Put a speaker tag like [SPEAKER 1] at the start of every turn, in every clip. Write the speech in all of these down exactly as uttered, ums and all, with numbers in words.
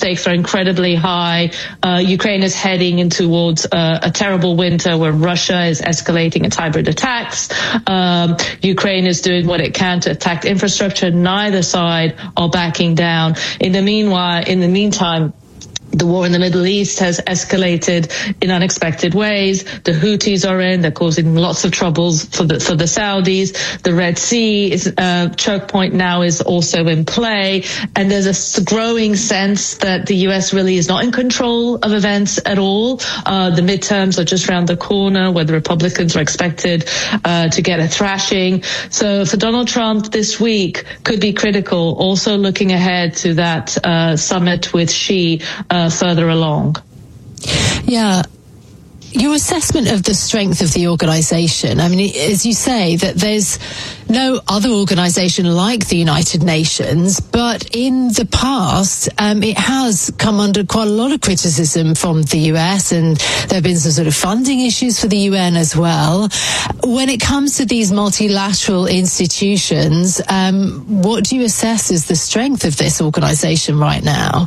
[SPEAKER 1] stakes are incredibly high. Uh, Ukraine is heading in towards uh, a terrible winter where Russia is escalating its hybrid attacks. Um, Ukraine is doing what it can to attack infrastructure. Neither side are backing down. In the meanwhile, in the meantime, the war in the Middle East has escalated in unexpected ways. The Houthis are in; they're causing lots of troubles for the for the Saudis. The Red Sea is uh, choke point now is also in play, and there's a growing sense that the U S really is not in control of events at all. Uh, the midterms are just around the corner, where the Republicans are expected uh, to get a thrashing. So for Donald Trump, this week could be critical. Also looking ahead to that uh, summit with Xi. Uh, further along.
[SPEAKER 2] Yeah. Your assessment of the strength of the organisation, I mean, as you say, that there's no other organisation like the United Nations, but in the past, um, it has come under quite a lot of criticism from the U S, and there have been some sort of funding issues for the U N as well. When it comes to these multilateral institutions, um, what do you assess is the strength of this organisation right now?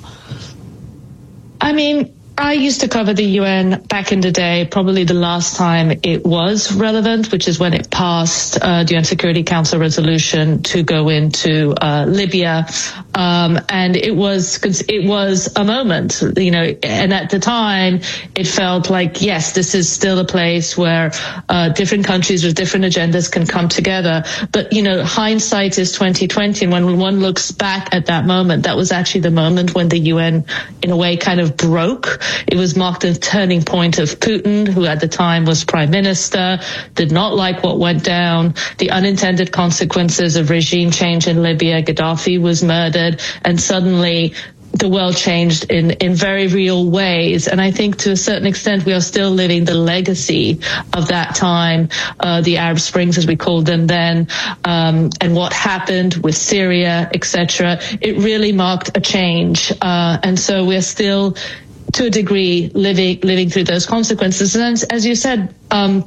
[SPEAKER 1] I mean, I used to cover the U N back in the day, probably the last time it was relevant, which is when it passed uh, the U N Security Council resolution to go into uh, Libya. Um, and it was, it was a moment, you know, and at the time it felt like, yes, this is still a place where uh, different countries with different agendas can come together. But, you know, hindsight is twenty twenty. And when one looks back at that moment, that was actually the moment when the U N, in a way, kind of broke. It was marked a turning point of Putin, who at the time was prime minister, did not like what went down, the unintended consequences of regime change in Libya. Gaddafi was murdered, and suddenly the world changed in, in very real ways. And I think to a certain extent, we are still living the legacy of that time, uh, the Arab Springs, as we called them then, um, and what happened with Syria, et cetera. It really marked a change. Uh, and so we're still, to a degree, living living through those consequences. And as you said, um,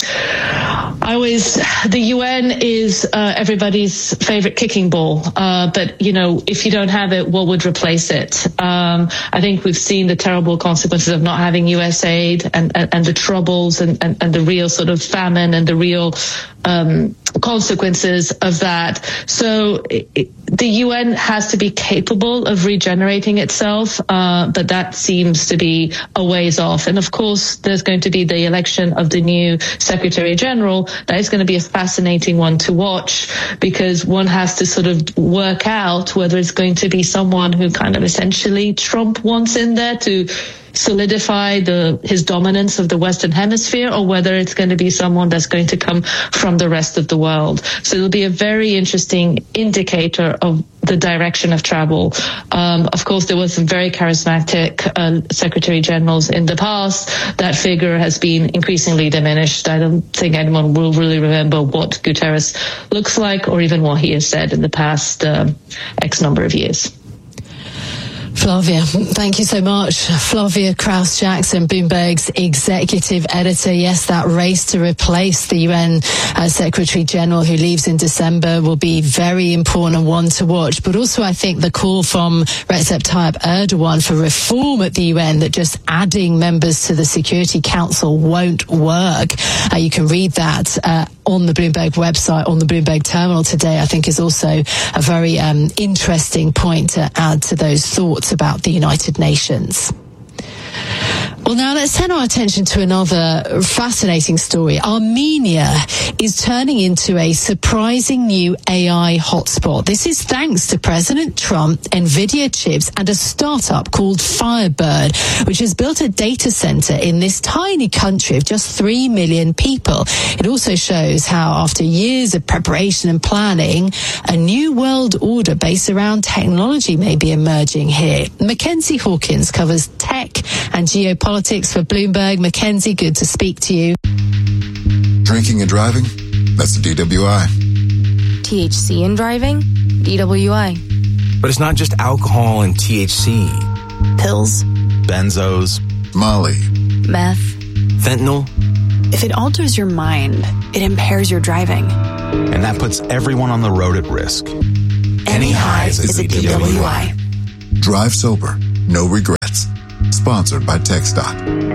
[SPEAKER 1] I always, the U N is uh, everybody's favorite kicking ball. Uh, but, you know, if you don't have it, what would replace it? Um, I think we've seen the terrible consequences of not having U S aid, and, and, and the troubles and, and, and the real sort of famine and the real um, consequences of that. So it, the U N has to be capable of regenerating itself, uh, but that seems to be a ways off. And of course, there's going to be the election of the new Secretary General. That is going to be a fascinating one to watch, because one has to sort of work out whether it's going to be someone who kind of essentially Trump wants in there to solidify the his dominance of the Western Hemisphere, or whether it's going to be someone that's going to come from the rest of the world. So it'll be a very interesting indicator of the direction of travel. Um, of course, there were some very charismatic uh, Secretary Generals in the past. That figure has been increasingly diminished. I don't think anyone will really remember what Guterres looks like, or even what he has said in the past uh, X number of years.
[SPEAKER 2] Flavia, thank you so much. Flavia Kraus-Jackson, Bloomberg's executive editor. Yes, that race to replace the U N uh, Secretary General who leaves in December will be very important and one to watch. But also, I think the call from Recep Tayyip Erdogan for reform at the U N, that just adding members to the Security Council won't work. Uh, you can read that uh, on the Bloomberg website, on the Bloomberg terminal today, I think is also a very um, interesting point to add to those thoughts about the United Nations. Well, now let's turn our attention to another fascinating story. Armenia is turning into a surprising new A I hotspot. This is thanks to President Trump, NVIDIA chips, and a startup called Firebird, which has built a data center in this tiny country of just three million people. It also shows how, after years of preparation and planning, a new world order based around technology may be emerging here. Mackenzie Hawkins covers tech and geopolitics for Bloomberg. Mackenzie, good to speak to you.
[SPEAKER 3] Drinking and driving? That's the D W I.
[SPEAKER 4] T H C in driving? D W I.
[SPEAKER 5] But it's not just alcohol and T H C.
[SPEAKER 4] Pills.
[SPEAKER 3] Benzos. Molly.
[SPEAKER 4] Meth.
[SPEAKER 5] Fentanyl.
[SPEAKER 4] If it alters your mind, it impairs your driving.
[SPEAKER 5] And that puts everyone on the road at risk.
[SPEAKER 4] Any highs is a D W I.
[SPEAKER 3] Drive sober. No regrets. Sponsored by TechStop.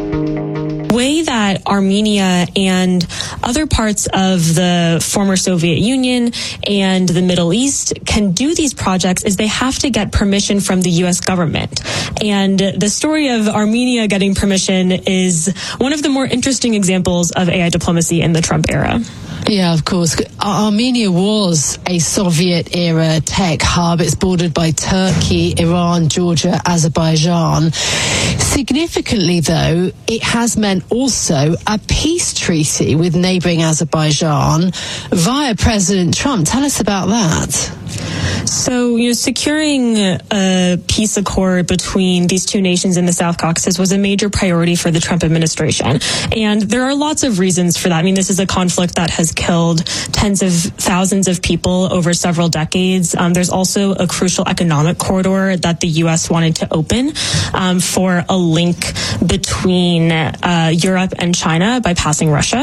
[SPEAKER 6] Way that Armenia and other parts of the former Soviet Union and the Middle East can do these projects is they have to get permission from the U S government. And the story of Armenia getting permission is one of the more interesting examples of A I diplomacy in the Trump era.
[SPEAKER 2] Yeah, of course. Armenia was a Soviet-era tech hub. It's bordered by Turkey, Iran, Georgia, Azerbaijan. Significantly, though, it has meant also a peace treaty with neighboring Azerbaijan via President Trump. Tell us about that.
[SPEAKER 6] So, you know, securing a peace accord between these two nations in the South Caucasus was a major priority for the Trump administration. And there are lots of reasons for that. I mean, this is a conflict that has killed tens of thousands of people over several decades. Um, there's also a crucial economic corridor that the U S wanted to open um, for a link between uh, Europe and China by passing Russia.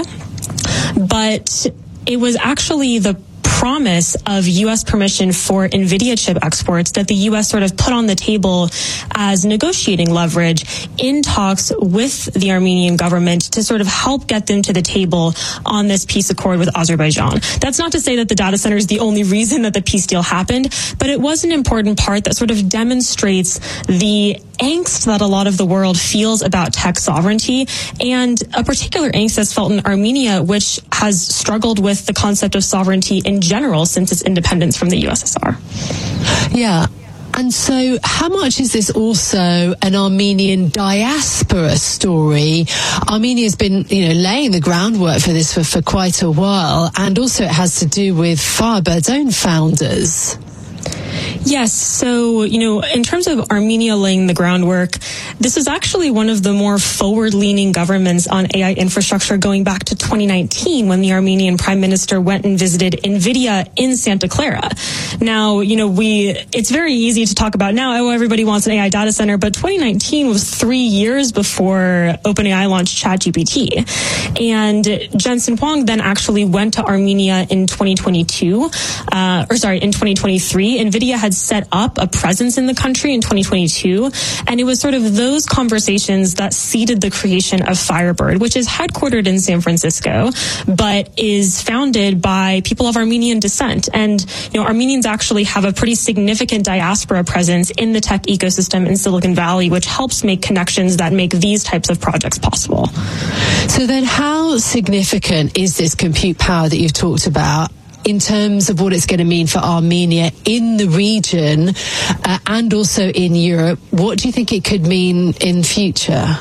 [SPEAKER 6] But it was actually the promise of U S permission for NVIDIA chip exports that the U S sort of put on the table as negotiating leverage in talks with the Armenian government to sort of help get them to the table on this peace accord with Azerbaijan. That's not to say that the data center is the only reason that the peace deal happened, but it was an important part that sort of demonstrates the angst that a lot of the world feels about tech sovereignty, and a particular angst that's felt in Armenia, which has struggled with the concept of sovereignty in general since its independence from the U S S R.
[SPEAKER 2] Yeah. And so how much is this also an Armenian diaspora story? Armenia's been, you know, laying the groundwork for this for, for quite a while, and also it has to do with Firebird's own founders.
[SPEAKER 6] Yes. So, you know, in terms of Armenia laying the groundwork, this is actually one of the more forward-leaning governments on A I infrastructure going back to twenty nineteen when the Armenian prime minister went and visited NVIDIA in Santa Clara. Now, you know, we, it's very easy to talk about now, oh, everybody wants an A I data center, but twenty nineteen was three years before OpenAI launched ChatGPT. And Jensen Huang then actually went to Armenia in twenty twenty-two, uh, or sorry, in twenty twenty-three. NVIDIA had set up a presence in the country in twenty twenty-two, and it was sort of those conversations that seeded the creation of Firebird, which is headquartered in San Francisco, but is founded by people of Armenian descent. And, you know, Armenians actually have a pretty significant diaspora presence in the tech ecosystem in Silicon Valley, which helps make connections that make these types of projects possible.
[SPEAKER 2] So then how significant is this compute power that you've talked about in terms of what it's going to mean for Armenia in the region uh, and also in Europe? What do you think it could mean in future?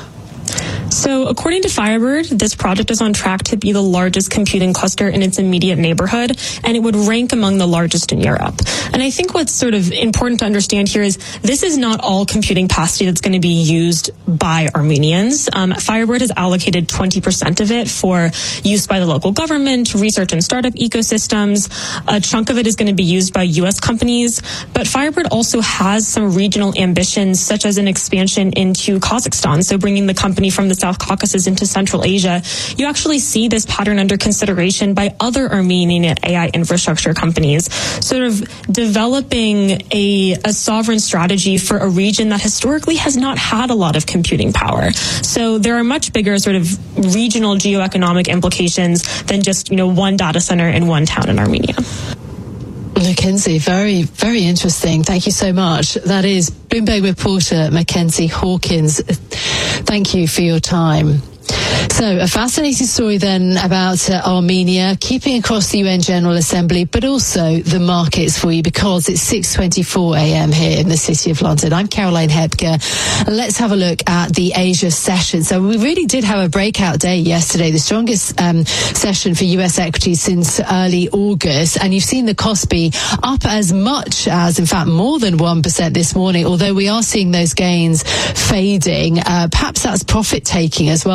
[SPEAKER 6] So according to Firebird, this project is on track to be the largest computing cluster in its immediate neighborhood, and it would rank among the largest in Europe. And I think what's sort of important to understand here is this is not all computing capacity that's going to be used by Armenians. Um, Firebird has allocated twenty percent of it for use by the local government, research and startup ecosystems. A chunk of it is going to be used by U S companies, but Firebird also has some regional ambitions, such as an expansion into Kazakhstan, so bringing the company from the South Caucasus into Central Asia. You actually see this pattern under consideration by other Armenian A I infrastructure companies, sort of developing a, a sovereign strategy for a region that historically has not had a lot of computing power. So there are much bigger sort of regional geoeconomic implications than just, you know, one data center in one town in Armenia.
[SPEAKER 2] Mackenzie, very, very interesting. Thank you so much. That is Bloomberg reporter Mackenzie Hawkins. Thank you for your time. So a fascinating story then about uh, Armenia, keeping across the U N General Assembly, but also the markets for you, because it's six twenty-four a.m. here in the City of London. I'm Caroline Hepker. Let's have a look at the Asia session. So we really did have a breakout day yesterday, the strongest um, session for U S equities since early August. And you've seen the Kospi up as much as, in fact, more than one percent this morning, although we are seeing those gains fading. Uh, perhaps that's profit taking as well. The tie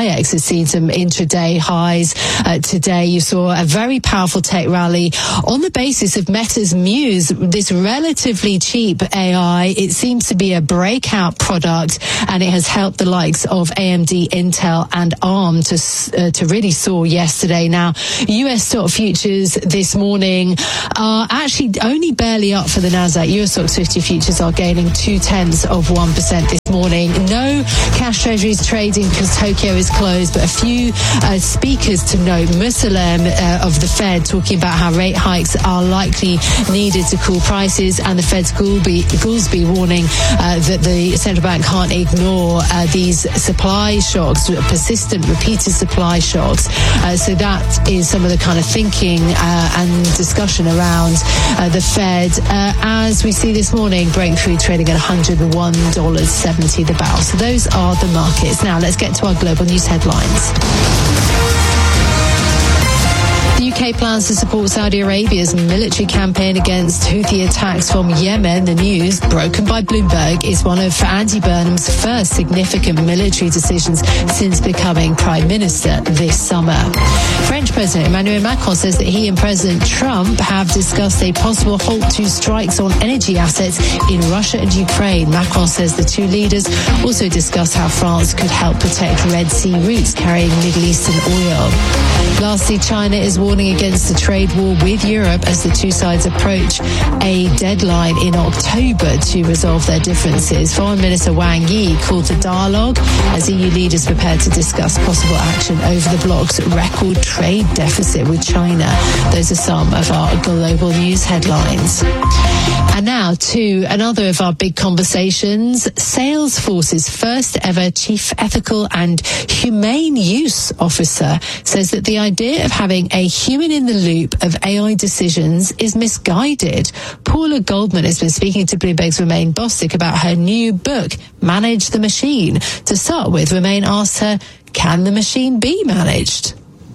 [SPEAKER 2] X has seen some intraday highs. Uh, today, you saw a very powerful tech rally on the basis of Meta's Muse, this relatively cheap A I. It seems to be a breakout product, and it has helped the likes of A M D, Intel, and ARM to uh, to really soar yesterday. Now, U S stock futures this morning are actually only barely up for the Nasdaq. U S Stoxx fifty futures are gaining two tenths of one percent this morning. No cash treasuries trading because Tokyo is closed, but a few uh, speakers to note. Mussolem uh, of the Fed talking about how rate hikes are likely needed to cool prices, and the Fed's Goolsbee, Goolsbee warning uh, that the central bank can't ignore uh, these supply shocks, persistent, repeated supply shocks. Uh, so that is some of the kind of thinking uh, and discussion around uh, the Fed. Uh, as we see this morning, Brent crude trading at one hundred one dollars and seventy cents the barrel. So those are the markets. Now let's get to our global news headlines. The U K plans to support Saudi Arabia's military campaign against Houthi attacks from Yemen. The news, broken by Bloomberg, is one of Andy Burnham's first significant military decisions since becoming Prime Minister this summer. French President Emmanuel Macron says that he and President Trump have discussed a possible halt to strikes on energy assets in Russia and Ukraine. Macron says the two leaders also discussed how France could help protect Red Sea routes carrying Middle Eastern oil. Lastly, China is warning against a trade war with Europe as the two sides approach a deadline in October to resolve their differences. Foreign Minister Wang Yi called to dialogue as E U leaders prepared to discuss possible action over the bloc's record trade deficit with China. Those are some of our global news headlines. And now to another of our big conversations. Salesforce's first ever Chief Ethical and Humane Use Officer says that the idea of having a human in the loop of A I decisions is misguided. Paula Goldman has been speaking to Bloomberg's Romaine Bostick about her new book, Manage the Machine. To start with, Romaine asked her, can the machine be managed?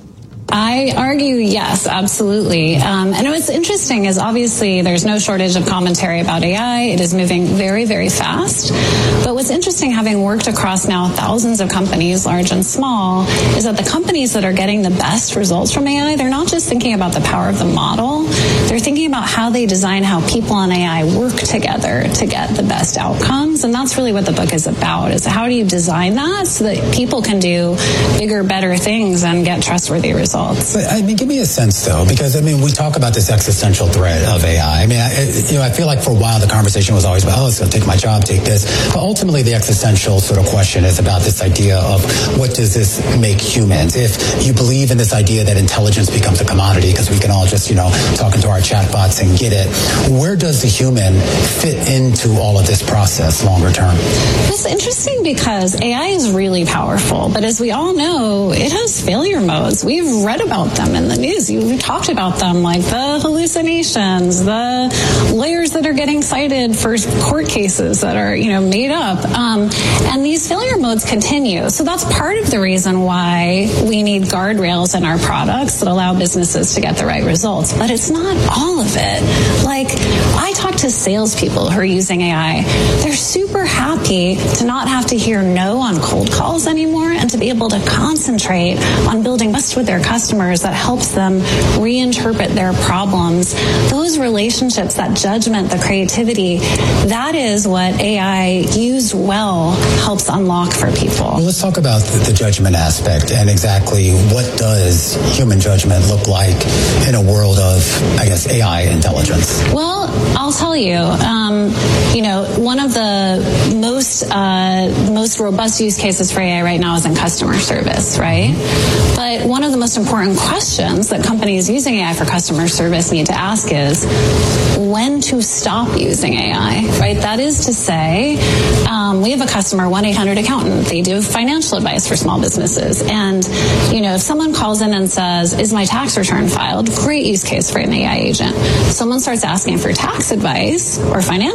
[SPEAKER 7] I argue yes, absolutely. Um, and what's interesting is obviously there's no shortage of commentary about A I. It is moving very, very fast. But what's interesting, having worked across now thousands of companies, large and small, is that the companies that are getting the best results from A I, they're not just thinking about the power of the model. They're thinking about how they design how people and A I work together to get the best outcomes. And that's really what the book is about, is how do you design that so that people can do bigger, better things and get trustworthy results.
[SPEAKER 8] But, I mean, give me a sense, though, because, I mean, we talk about this existential threat of A I. I mean, I, you know, I feel like for a while the conversation was always about, oh, it's going to take my job, take this. But ultimately, the existential sort of question is about this idea of what does this make humans? If you believe in this idea that intelligence becomes a commodity because we can all just, you know, talk into our chatbots and get it, where does the human fit into all of this process longer term?
[SPEAKER 7] It's interesting because A I is really powerful, but as we all know, it has failure modes. We've read about them in the news. We've talked about them, like the hallucinations, the lawyers that are getting cited for court cases that are, you know, made up. Um, and these failure modes continue. So that's part of the reason why we need guardrails in our products that allow businesses to get the right results. But it's not all of it. Like, I talk to salespeople who are using A I. They're super happy to not have to hear no on cold calls anymore and to be able to concentrate on building trust with their customers that helps them reinterpret their problems. Those relationships, that judgment, the creativity, that is what A I used well helps unlock for people.
[SPEAKER 8] Well, let's talk about the judgment aspect and exactly what does human judgment look like in a world of, I guess, A I intelligence?
[SPEAKER 7] Well, I'll tell you, um, you know, one of the most uh, most robust use cases for A I right now is in customer service, right? But one of the most important questions that companies using A I for customer service need to ask is when to stop using A I, right? That is to say, um, we have a customer, one eight hundred accountant. They do financial advice for small businesses. And, you know, if someone calls in and says, is my tax return filed? Great use case for an A I agent. If someone starts asking for tax advice or financial advice,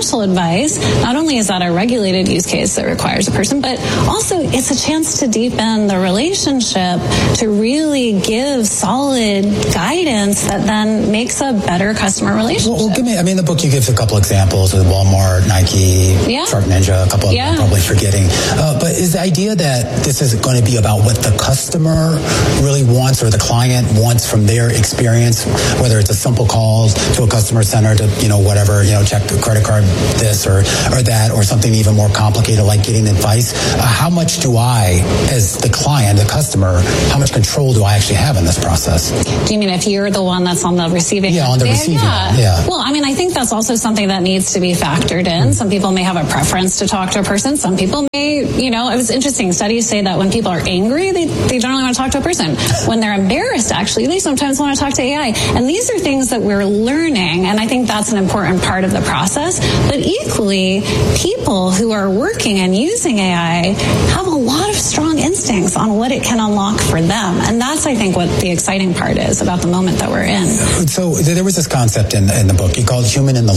[SPEAKER 7] device, not only is that a regulated use case that requires a person, but also it's a chance to deepen the relationship, to really give solid guidance that then makes a better customer relationship.
[SPEAKER 8] Well, well give me, I mean, the book you give a couple examples with Walmart, Nike,
[SPEAKER 7] yeah.
[SPEAKER 8] Shark Ninja, a couple of
[SPEAKER 7] yeah.
[SPEAKER 8] I'm probably forgetting. Uh, but is the idea that this is going to be about what the customer really wants or the client wants from their experience, whether it's a simple call to a customer center to, you know, whatever, you know, check the credit card, this or, or that, or something even more complicated like getting advice? Uh, how much do I, as the client, the customer, how much control do I actually have in this process?
[SPEAKER 7] Do you mean if you're the one that's on the receiving
[SPEAKER 8] Yeah,
[SPEAKER 7] end?
[SPEAKER 8] on the receiving
[SPEAKER 7] yeah.
[SPEAKER 8] end, yeah.
[SPEAKER 7] Well, I mean, I think that's also something that needs to be factored in. Some people may have a preference to talk to a person. Some people may, you know, it was interesting. Studies say that when people are angry, they, they generally want to talk to a person. When they're embarrassed, actually, they sometimes want to talk to A I. And these are things that we're learning, and I think that's an important part of the process. But equally, people who are working and using A I have a lot of strong instincts on what it can unlock for them. And that's, I think, what the exciting part is about the moment that we're in.
[SPEAKER 8] So there was this concept in, in the book you called human in the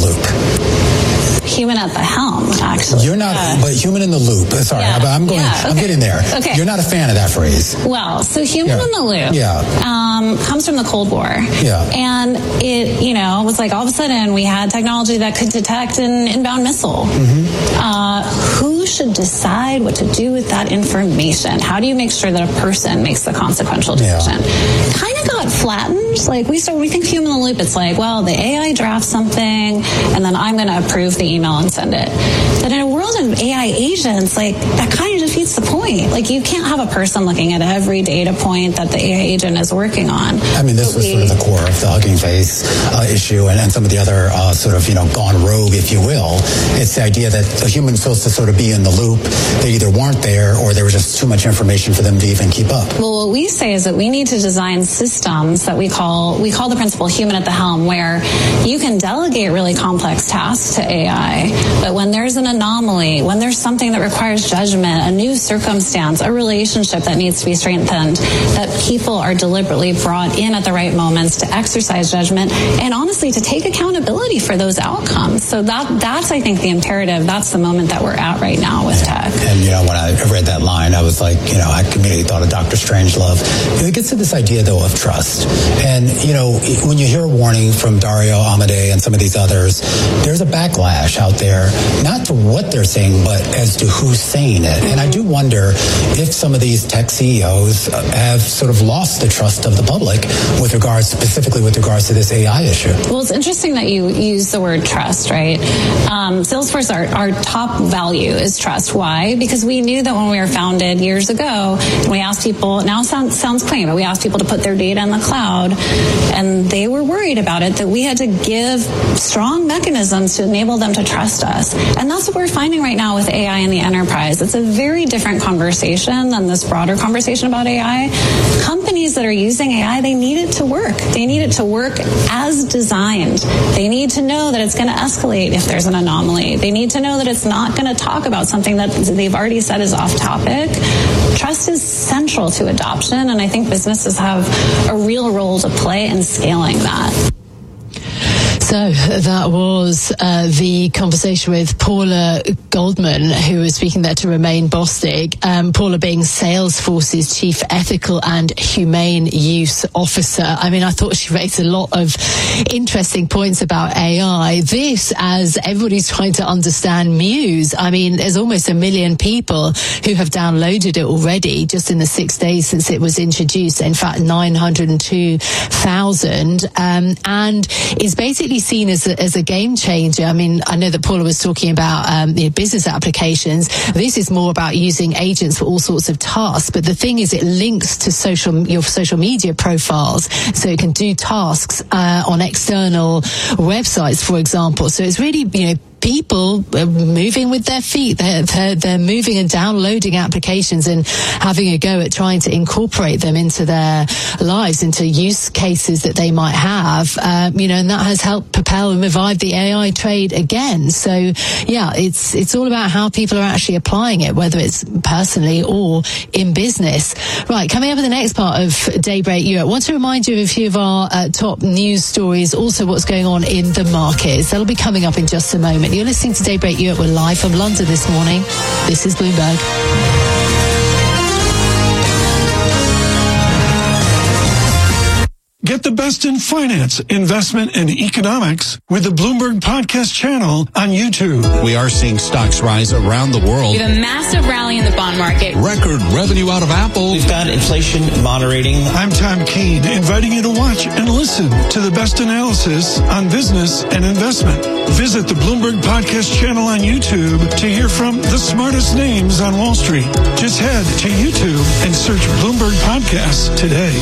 [SPEAKER 8] loop.
[SPEAKER 7] Human at the helm, actually.
[SPEAKER 8] You're not,
[SPEAKER 7] yeah.
[SPEAKER 8] but human in the loop. Sorry,
[SPEAKER 7] yeah.
[SPEAKER 8] I'm going.
[SPEAKER 7] Yeah, okay.
[SPEAKER 8] I'm getting there.
[SPEAKER 7] Okay.
[SPEAKER 8] You're not a fan of that phrase.
[SPEAKER 7] Well, so human
[SPEAKER 8] yeah.
[SPEAKER 7] in the loop
[SPEAKER 8] yeah.
[SPEAKER 7] um, comes from the Cold War.
[SPEAKER 8] Yeah.
[SPEAKER 7] And it, you know, was like all of a sudden we had technology that could detect an inbound missile.
[SPEAKER 8] Mm-hmm.
[SPEAKER 7] Uh, who should decide what to do with that information? How do you make sure that a person makes the consequential decision? Yeah. Kind of got flattened. Like we start, we think human in the loop. It's like, well, the A I drafts something, and then I'm going to approve the email and send it. But in a world of A I agents, like that kind of defeats the point. Like you can't have a person looking at every data point that the A I agent is working on.
[SPEAKER 8] I mean, this but was we, sort of the core of the Hugging Face uh, issue, and, and some of the other uh, sort of, you know, gone rogue, if you will. It's the idea that a human's supposed to sort of be in the loop. They either weren't there, or there was just too much information for them to even keep up.
[SPEAKER 7] Well, what we say is that we need to design systems that we call we call the principle human at the helm, where you can delegate really complex tasks to A I, but when there's an anomaly, when there's something that requires judgment, a new circumstance, a relationship that needs to be strengthened, that people are deliberately brought in at the right moments to exercise judgment and honestly to take accountability for those outcomes. So that that's I think the imperative. That's the moment that we're at right now with tech.
[SPEAKER 8] And you know, when I read that line, I was like, you know, I immediately thought of Doctor Strangelove. It gets to this idea though of trust. And you know, when you hear a warning from Dario Amodei and some of these others, there's a backlash out there, not to what they're saying, but as to who's saying it. And I do wonder if some of these tech C E Os have sort of lost the trust of the public with regards, specifically with regards to this A I issue.
[SPEAKER 7] Well, it's interesting that you use the word trust, right? Um, Salesforce, our, our top value is trust. Why? Because we knew that when we were founded years ago, we asked people, now it sounds, sounds quaint, but we asked people to put their data in the cloud, and they were worried about it, that we had to give strong mechanisms to enable them to trust us. And that's what we're finding right now with A I in the enterprise. It's a very different conversation than this broader conversation about A I. Companies that are using A I, they need it to work. They need it to work as designed. They need to know that it's going to escalate if there's an anomaly. They need to know that it's not going to talk about something that they've already said is off topic. Trust is central to adoption, and I think businesses have a real role to play in scaling that.
[SPEAKER 2] So that was uh, the conversation with Paula Goldman, who was speaking there to Romain Bostic. Um, Paula being Salesforce's Chief Ethical and Humane Use Officer. I mean, I thought she raised a lot of interesting points about A I. This, as everybody's trying to understand Muse, I mean, there's almost a million people who have downloaded it already just in the six days since it was introduced. In fact, nine hundred two thousand, um, and is basically seen as a, as a game changer. I mean, I know that Paula was talking about um, the business applications. This is more about using agents for all sorts of tasks. But the thing is, it links to social your social media profiles, so it can do tasks uh, on external websites, for example. So it's really, you know, people moving with their feet. They're, they're, they're moving and downloading applications and having a go at trying to incorporate them into their lives, into use cases that they might have, um, you know, and that has helped propel and revive the A I trade again. So, yeah, it's it's all about how people are actually applying it, whether it's personally or in business. Right, coming up in the next part of Daybreak Europe, I want to remind you of a few of our uh, top news stories, also what's going on in the markets. That'll be coming up in just a moment. You're listening to Daybreak Europe. We're live from London this morning. This is Bloomberg.
[SPEAKER 9] Get the best in finance, investment, and economics with the Bloomberg Podcast channel on YouTube.
[SPEAKER 10] We are seeing stocks rise around the world.
[SPEAKER 11] We have a massive rally in the bond market.
[SPEAKER 10] Record revenue out of Apple.
[SPEAKER 12] We've got inflation moderating.
[SPEAKER 9] I'm Tom Keene, inviting you to watch and listen to the best analysis on business and investment. Visit the Bloomberg Podcast channel on YouTube to hear from the smartest names on Wall Street. Just head to YouTube and search Bloomberg Podcasts today.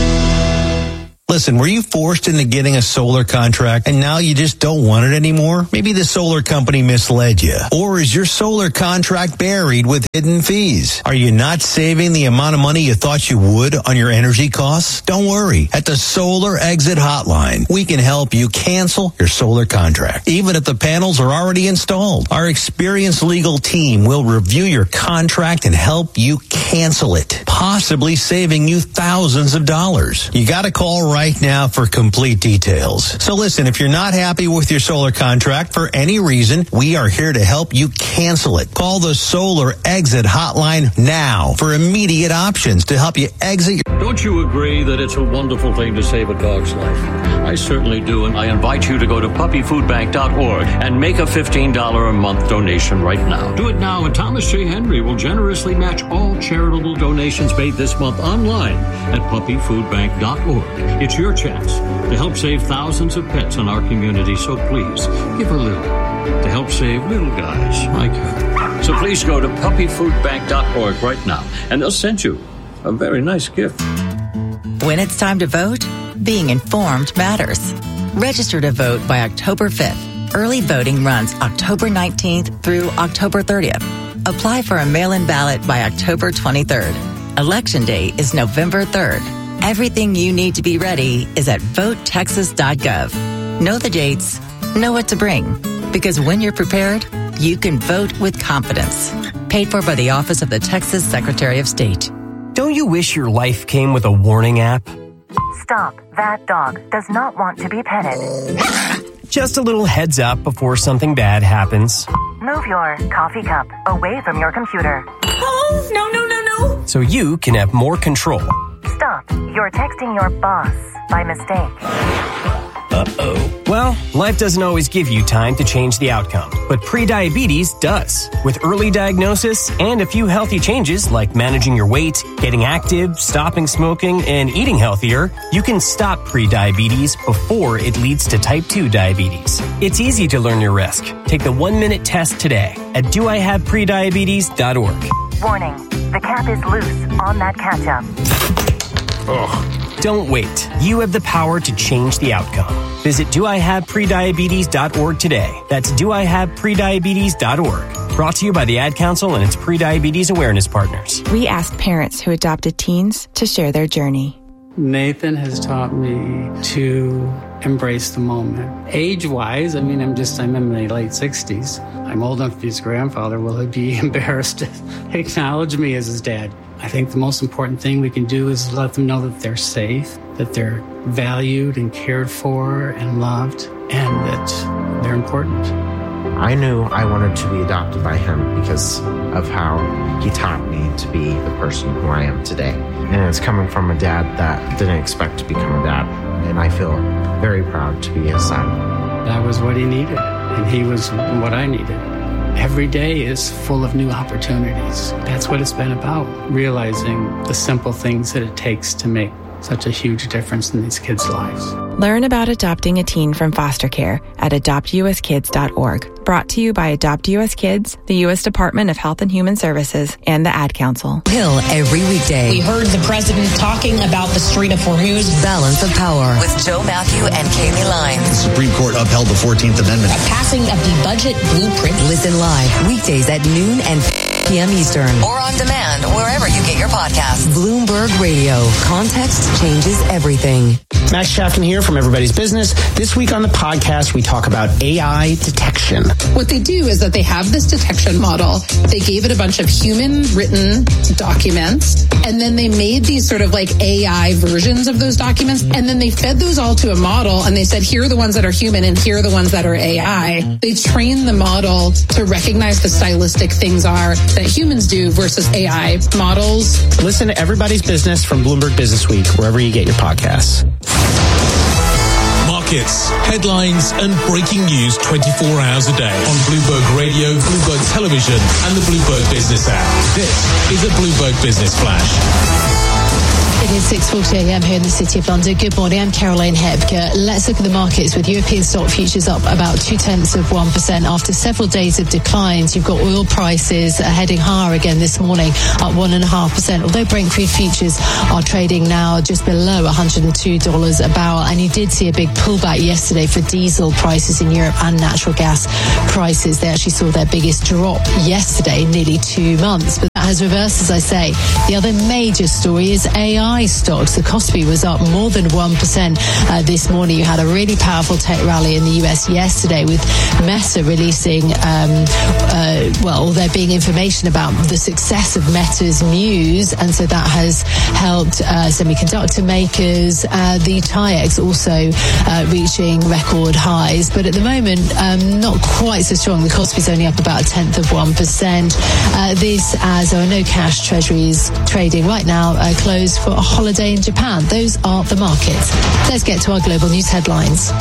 [SPEAKER 13] Listen, were you forced into getting a solar contract and now you just don't want it anymore? Maybe the solar company misled you. Or is your solar contract buried with hidden fees? Are you not saving the amount of money you thought you would on your energy costs? Don't worry. At the Solar Exit Hotline, we can help you cancel your solar contract, even if the panels are already installed. Our experienced legal team will review your contract and help you cancel it, possibly saving you thousands of dollars. You got to call right right now for complete details. So listen, if you're not happy with your solar contract for any reason, we are here to help you cancel it. Call the Solar Exit Hotline now for immediate options to help you exit your...
[SPEAKER 14] Don't you agree that it's a wonderful thing to save a dog's life? I certainly do, and I invite you to go to puppy food bank dot org and make a fifteen dollars a month donation right now. Do it now, and Thomas J. Henry will generously match all charitable donations made this month online at puppy food bank dot org. It's your chance to help save thousands of pets in our community, so please give a little to help save little guys like her. So please go to puppy food bank dot org right now, and they'll send you a very nice gift.
[SPEAKER 15] When it's time to vote, being informed matters. Register to vote by October fifth. Early voting runs October nineteenth through October thirtieth. Apply for a mail-in ballot by October twenty-third. Election day is November third. Everything you need to be ready is at vote texas dot gov. Know the dates, know what to bring, because when you're prepared, you can vote with confidence. Paid for by the Office of the Texas Secretary of State.
[SPEAKER 16] Don't you wish your life came with a warning app?
[SPEAKER 17] Stop. That dog does not want to be petted.
[SPEAKER 16] Just a little heads up before something bad happens.
[SPEAKER 17] Move your coffee cup away from your computer.
[SPEAKER 11] Oh, no, no, no, no.
[SPEAKER 16] So you can have more control.
[SPEAKER 17] Stop. You're texting your boss by mistake.
[SPEAKER 16] Uh-oh. Well, life doesn't always give you time to change the outcome, but prediabetes does. With early diagnosis and a few healthy changes like managing your weight, getting active, stopping smoking, and eating healthier, you can stop prediabetes before it leads to type two diabetes. It's easy to learn your risk. Take the one-minute test today at do I have prediabetes dot org.
[SPEAKER 17] Warning. The cap is loose on that ketchup.
[SPEAKER 16] Ugh. Don't wait. You have the power to change the outcome. Visit do I have prediabetes dot org today. That's do I have prediabetes dot org. Brought to you by the Ad Council and its prediabetes awareness partners.
[SPEAKER 18] We asked parents who adopted teens to share their journey.
[SPEAKER 19] Nathan has taught me to embrace the moment. Age-wise, I mean, I'm just, I'm in my late sixties. I'm old enough to be his grandfather. Will he be embarrassed to acknowledge me as his dad? I think the most important thing we can do is let them know that they're safe, that they're valued and cared for and loved, and that they're important.
[SPEAKER 20] I knew I wanted to be adopted by him because of how he taught me to be the person who I am today. And it's coming from a dad that didn't expect to become a dad. And I feel very proud to be his son.
[SPEAKER 19] That was what he needed, and he was what I needed. Every day is full of new opportunities. That's what it's been about, realizing the simple things that it takes to make such a huge difference in these kids' lives.
[SPEAKER 18] Learn about adopting a teen from foster care at adopt u s kids dot org. Brought to you by Adopt U S Kids, the U S Department of Health and Human Services, and the Ad Council.
[SPEAKER 21] Hill every weekday.
[SPEAKER 22] We heard the president talking about the Strait of Hormuz.
[SPEAKER 21] Balance of Power with Joe Matthew and Kaylee Lyons.
[SPEAKER 23] The Supreme Court upheld the fourteenth Amendment.
[SPEAKER 22] A passing of the budget blueprint.
[SPEAKER 21] Listen live weekdays at noon and p m Eastern. Or on demand wherever you get your podcasts. Bloomberg Radio. Context changes everything.
[SPEAKER 1] Max Chafton here from Everybody's Business. This week on the podcast, we talk about A I detection.
[SPEAKER 4] What they do is that they have this detection model. They gave it a bunch of human written documents, and then they made these sort of like A I versions of those documents, and then they fed those all to a model, and they said, here are the ones that are human, and here are the ones that are A I. They train the model to recognize the stylistic things are that humans do versus A I models.
[SPEAKER 1] Listen to Everybody's Business from Bloomberg Business Week, wherever you get your podcasts.
[SPEAKER 10] Markets, headlines, and breaking news twenty-four hours a day on Bloomberg Radio, Bloomberg Television, and the Bloomberg Business app. This is a Bloomberg Business Flash.
[SPEAKER 2] It is six forty a.m. here in the City of London. Good morning, I'm Caroline Hebke. Let's look at the markets with European stock futures up about two-tenths of one percent after several days of declines. You've got oil prices heading higher again this morning, up one point five percent, although Brent crude futures are trading now just below one hundred two dollars a barrel. And you did see a big pullback yesterday for diesel prices in Europe and natural gas prices. They actually saw their biggest drop yesterday in nearly two months. But that has reversed, as I say. The other major story is A I stocks. The Kospi was up more than one percent uh, this morning. You had a really powerful tech rally in the U S yesterday with Meta releasing, um, uh, well, there being information about the success of Meta's Muse, and so that has helped uh, semiconductor makers. Uh, the T I E X also uh, reaching record highs, but at the moment, um, not quite so strong. The Kospi is only up about a tenth of one percent. Uh, this as there are no cash treasuries trading right now, uh, closed for a holiday in Japan. Those are the markets. Let's get to our global news headlines.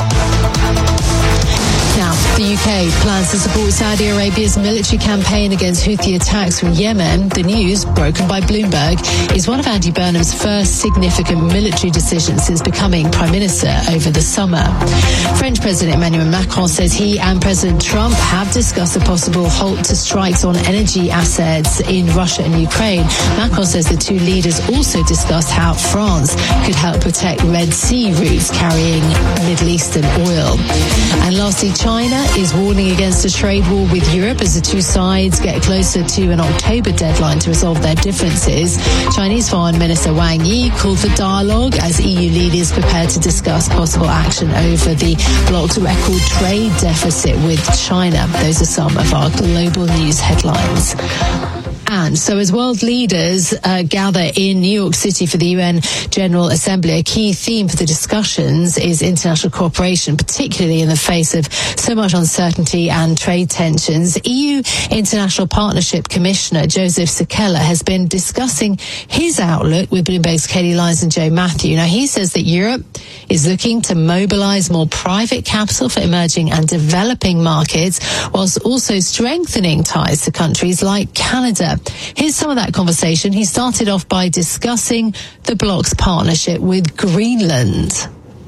[SPEAKER 2] Now, the U K plans to support Saudi Arabia's military campaign against Houthi attacks from Yemen. The news, broken by Bloomberg, is one of Andy Burnham's first significant military decisions since becoming Prime Minister over the summer. French President Emmanuel Macron says he and President Trump have discussed a possible halt to strikes on energy assets in Russia and Ukraine. Macron says the two leaders also discussed how France could help protect Red Sea routes carrying Middle Eastern oil. And lastly, China is warning against a trade war with Europe as the two sides get closer to an October deadline to resolve their differences. Chinese Foreign Minister Wang Yi called for dialogue as E U leaders prepare to discuss possible action over the bloc's record trade deficit with China. Those are some of our global news headlines. And so as world leaders uh, gather in New York City for the U N General Assembly, a key theme for the discussions is international cooperation, particularly in the face of so much uncertainty and trade tensions. E U International Partnership Commissioner Joseph Sikela has been discussing his outlook with Bloomberg's Katie Lyons and Joe Matthew. Now, he says that Europe is looking to mobilize more private capital for emerging and developing markets, whilst also strengthening ties to countries like Canada. Here's some of that conversation. He started off by discussing the bloc's partnership with Greenland.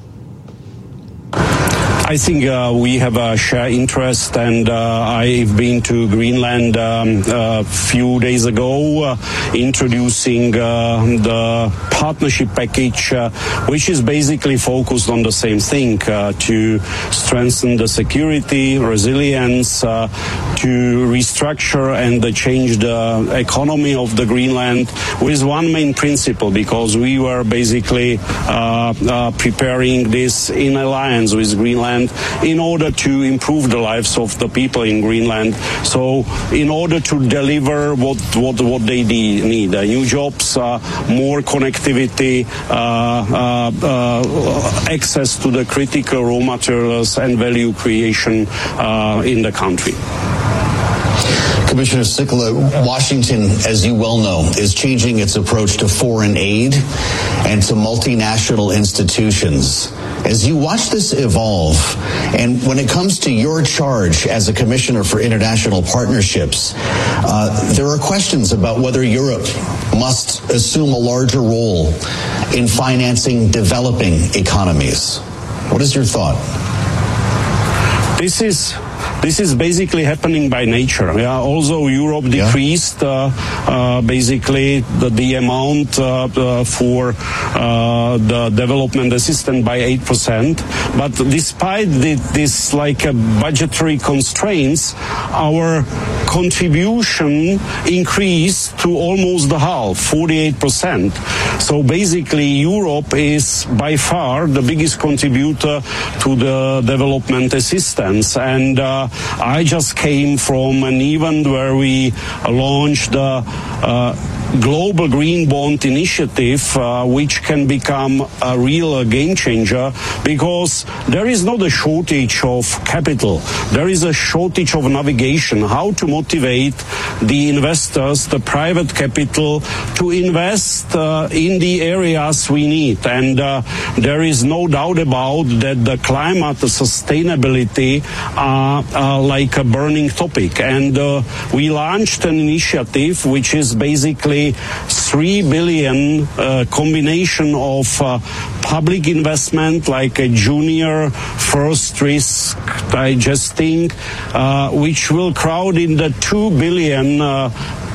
[SPEAKER 5] I think uh, we have a shared interest, and uh, I've been to Greenland um, a few days ago, uh, introducing uh, the partnership package, uh, which is basically focused on the same thing, uh, to strengthen the security, resilience, uh, to restructure and uh, change the economy of the Greenland with one main principle, because we were basically uh, uh, preparing this in alliance with Greenland in order to improve the lives of the people in Greenland. So in order to deliver what what, what they need, uh, new jobs, uh, more connectivity, uh, uh, uh, access to the critical raw materials and value creation uh, in the country.
[SPEAKER 23] Commissioner Sikela, Washington, as you well know, is changing its approach to foreign aid and to multinational institutions. As you watch this evolve, and when it comes to your charge as a commissioner for international partnerships, uh, there are questions about whether Europe must assume a larger role in financing developing economies. What is your thought?
[SPEAKER 5] This is This is basically happening by nature. Yeah, although Europe decreased uh, uh, basically the, the amount uh, uh, for uh, the development assistance by eight percent, but despite the, this like uh, budgetary constraints, our contribution increased to almost the half, forty-eight percent. So basically, Europe is by far the biggest contributor to the development assistance. And uh, I just came from an event where we launched the uh, Global Green Bond Initiative, uh, which can become a real uh, game changer, because there is not a shortage of capital. There is a shortage of navigation, how to motivate the investors, the private capital, to invest uh, in the areas we need. And uh, there is no doubt about that the climate, the sustainability are uh, like a burning topic. And uh, we launched an initiative which is basically three billion uh, combination of uh, public investment, like a junior first risk digesting, uh, which will crowd in the two billion uh,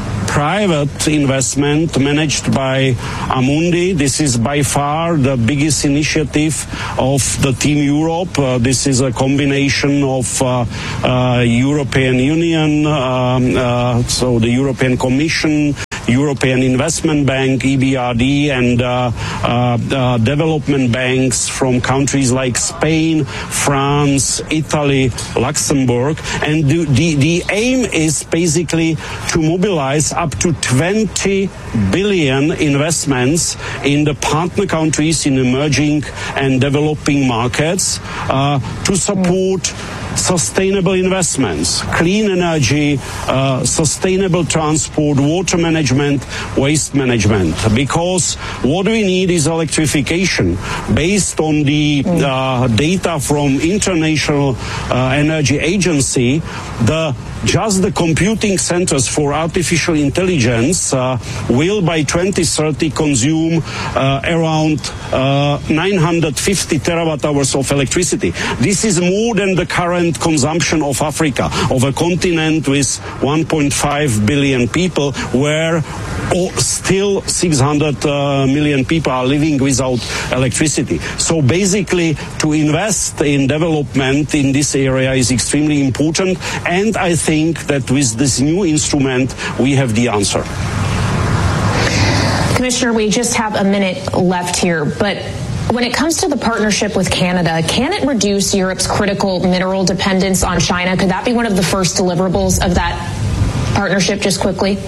[SPEAKER 5] private investment managed by Amundi. This is by far the biggest initiative of the Team Europe. Uh, this is a combination of uh, uh, European Union, um, uh, so the European Commission, European Investment Bank, E B R D, and uh, uh, uh, development banks from countries like Spain, France, Italy, Luxembourg. And the, the, the aim is basically to mobilize up to twenty billion investments in the partner countries in emerging and developing markets uh, to support sustainable investments, clean energy, uh, sustainable transport, water management, waste management. Because what we need is electrification. Based on the uh, data from International uh, Energy Agency, the just the computing centers for artificial intelligence uh, will by twenty thirty consume uh, around uh, nine hundred fifty terawatt hours of electricity. This is more than the current consumption of Africa, of a continent with one point five billion people, where oh, still six hundred uh, million people are living without electricity. So basically, to invest in development in this area is extremely important, and I think that with this new instrument, we have the answer.
[SPEAKER 3] Commissioner, we just have a minute left here, but when it comes to the partnership with Canada, can it reduce Europe's critical mineral dependence on China? Could that be one of the first deliverables of that partnership, just quickly?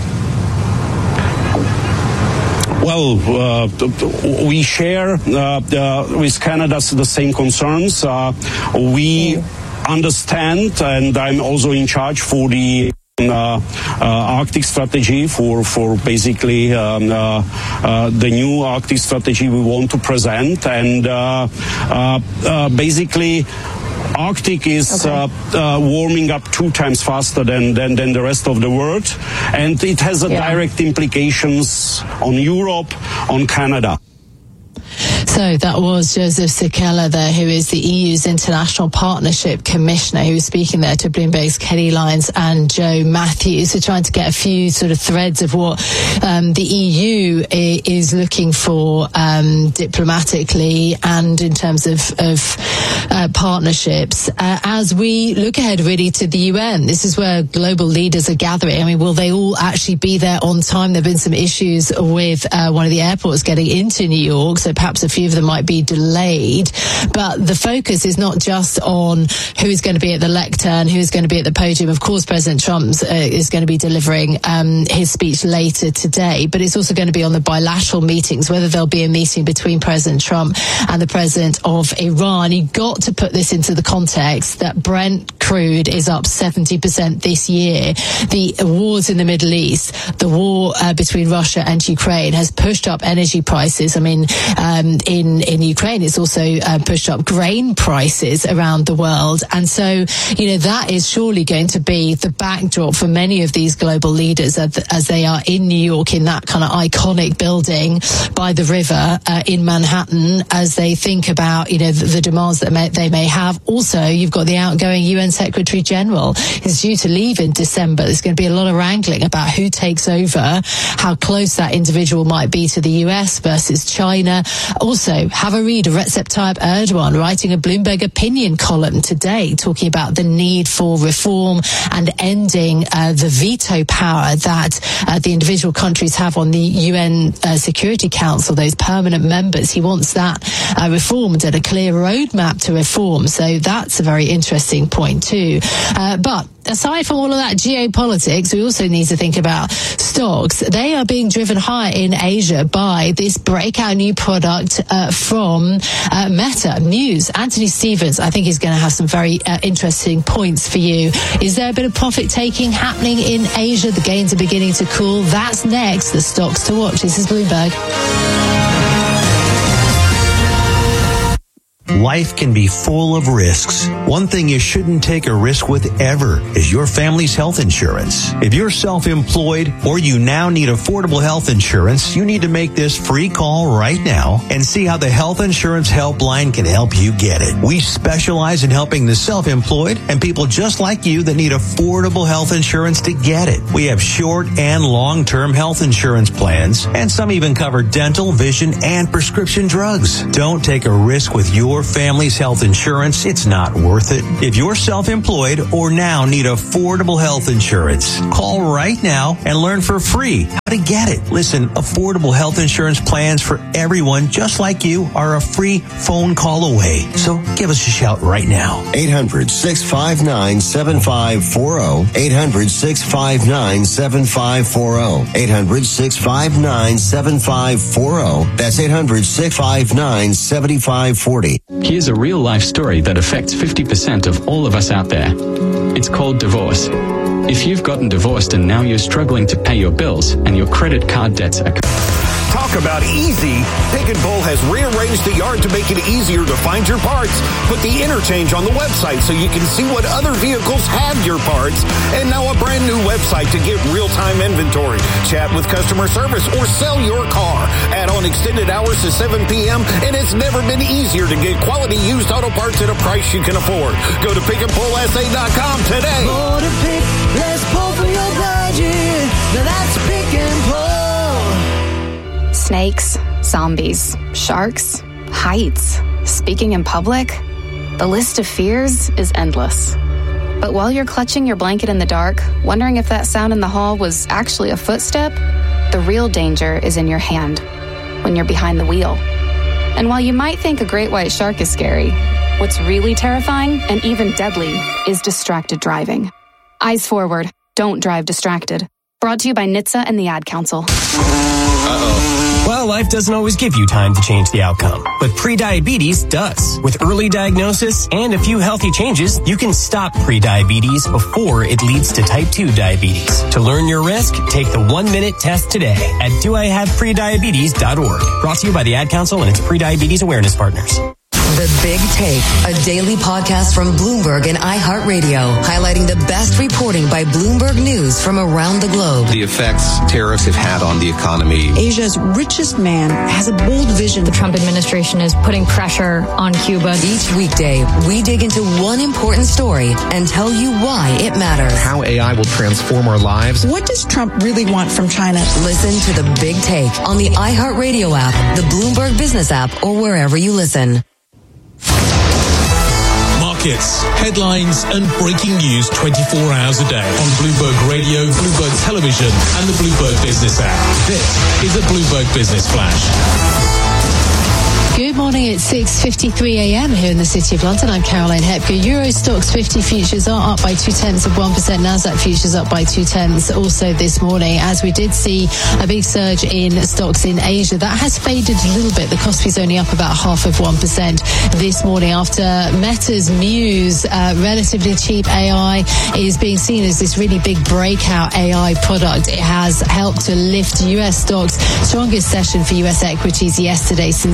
[SPEAKER 5] Well, uh, we share uh, uh, with Canada the same concerns. Uh, we mm. understand, and I'm also in charge for the Uh, uh, Arctic strategy for for basically um, uh, uh, the new Arctic strategy we want to present, and uh, uh, uh, basically Arctic is okay. uh, uh, warming up two times faster than, than than the rest of the world, and it has a yeah. direct implications on Europe, on Canada.
[SPEAKER 2] So that was Joseph Sikela there, who is the E U's International Partnership Commissioner, who was speaking there to Bloomberg's Kelly Lyons and Joe Matthews. So trying to get a few sort of threads of what um, the E U is looking for um, diplomatically and in terms of, of uh, partnerships. Uh, as we look ahead really to the U N, this is where global leaders are gathering. I mean, will they all actually be there on time? There have been some issues with uh, one of the airports getting into New York, so perhaps a few of them might be delayed, but the focus is not just on who's going to be at the lectern, who's going to be at the podium. Of course, President Trump uh, is going to be delivering um, his speech later today, but it's also going to be on the bilateral meetings, whether there'll be a meeting between President Trump and the President of Iran. You've got to put this into the context that Brent crude is up seventy percent this year. The wars in the Middle East, the war uh, between Russia and Ukraine has pushed up energy prices. I mean, um, in, in Ukraine, it's also uh, pushed up grain prices around the world. And so, you know, that is surely going to be the backdrop for many of these global leaders as, as they are in New York, in that kind of iconic building by the river uh, in Manhattan, as they think about, you know, the, the demands that may, they may have. Also, you've got the outgoing U N Secretary General is due to leave in December. There's going to be a lot of wrangling about who takes over, how close that individual might be to the U S versus China. Also, have a read of Recep Tayyip Erdogan writing a Bloomberg opinion column today talking about the need for reform and ending uh, the veto power that uh, the individual countries have on the U N uh, Security Council, those permanent members. He wants that uh, reformed and a clear roadmap to reform. So that's a very interesting point too. Uh, but aside from all of that geopolitics, we also need to think about stocks. They are being driven high in Asia by this breakout new product uh, from uh, Meta News. Anthony Stevens, I think, is going to have some very uh, interesting points for you. Is there a bit of profit taking happening in Asia? The gains are beginning to cool. That's next. The stocks to watch. This is Bloomberg.
[SPEAKER 13] Life can be full of risks. One thing you shouldn't take a risk with ever is your family's health insurance. If you're self-employed or you now need affordable health insurance, you need to make this free call right now and see how the Health Insurance Helpline can help you get it. We specialize in helping the self-employed and people just like you that need affordable health insurance to get it. We have short and long-term health insurance plans, and some even cover dental, vision, and prescription drugs. Don't take a risk with your family's health insurance. It's not worth it. If you're self-employed or now need affordable health insurance, call right now and learn for free how to get it. Listen, affordable health insurance plans for everyone just like you are a free phone call away. So give us a shout right now.
[SPEAKER 6] eight hundred, six five nine, seven five four zero. eight hundred, six five nine, seven five four zero. eight hundred, six five nine, seven five four zero. That's eight hundred, six five nine, seven five four zero.
[SPEAKER 7] Here's a real-life story that affects fifty percent of all of us out there. It's called divorce. If you've gotten divorced and now you're struggling to pay your bills and your credit card debts are...
[SPEAKER 8] Talk about easy. Pick and Pull has rearranged the yard to make it easier to find your parts. Put the interchange on the website so you can see what other vehicles have your parts. And now a brand new website to get real-time inventory. Chat with customer service or sell your car. Add on extended hours to seven p.m. and it's never been easier to get quality used auto parts at a price you can afford. Go to pick and pull s a dot com today.
[SPEAKER 24] More to pick, let's pull for your budget. Now that's Pick and Pull.
[SPEAKER 25] Snakes, zombies, sharks, heights, speaking in public. The list of fears is endless. But while you're clutching your blanket in the dark, wondering if that sound in the hall was actually a footstep, the real danger is in your hand, when you're behind the wheel. And while you might think a great white shark is scary, what's really terrifying and even deadly is distracted driving. Eyes forward, don't drive distracted. Brought to you by N H T S A and the Ad Council.
[SPEAKER 16] Uh-oh. Well, life doesn't always give you time to change the outcome, but prediabetes does. With early diagnosis and a few healthy changes, you can stop prediabetes before it leads to type two diabetes. To learn your risk, take the one-minute test today at do I have prediabetes dot org. Brought to you by the Ad Council and its prediabetes awareness partners.
[SPEAKER 21] The Big Take, a daily podcast from Bloomberg and iHeartRadio, highlighting the best reporting by Bloomberg News from around the globe.
[SPEAKER 26] The effects tariffs have had on the economy.
[SPEAKER 27] Asia's richest man has a bold vision.
[SPEAKER 28] The Trump administration is putting pressure on Cuba.
[SPEAKER 21] Each weekday, we dig into one important story and tell you why it matters.
[SPEAKER 29] How A I will transform our lives.
[SPEAKER 27] What does Trump really want from China?
[SPEAKER 21] Listen to The Big Take on the iHeartRadio app, the Bloomberg Business app, or wherever you listen.
[SPEAKER 10] Markets, headlines, and breaking news twenty-four hours a day on Bloomberg Radio, Bloomberg Television, and the Bloomberg Business app. This is a Bloomberg Business Flash.
[SPEAKER 2] Good morning. It's six fifty-three a.m. here in the City of London. I'm Caroline Hepker. Euro Stoxx fifty futures are up by two tenths of one percent. Nasdaq futures up by two tenths also this morning, as we did see a big surge in stocks in Asia. That has faded a little bit. The Kospi's only up about half of one percent this morning after Meta's Muse, uh, relatively cheap A I, is being seen as this really big breakout A I product. It has helped to lift U S stocks. Strongest session for U S equities yesterday since early